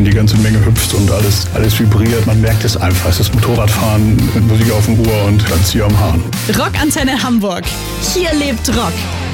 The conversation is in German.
die ganze Menge hüpft und alles vibriert. Man merkt es einfach. Es ist Motorradfahren mit Musik auf dem Ohr und ganz hier am Hahn. Rockantenne Hamburg. Hier lebt Rock.